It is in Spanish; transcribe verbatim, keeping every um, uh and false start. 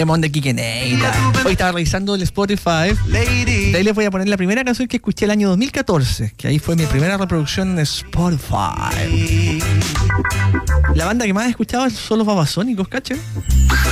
Temón de Quique Neira. Hoy estaba revisando el Spotify. De ahí les voy a poner la primera canción que escuché el año dos mil catorce, que ahí fue mi primera reproducción en Spotify. La banda que más he escuchado son los Babasónicos, ¿cachai?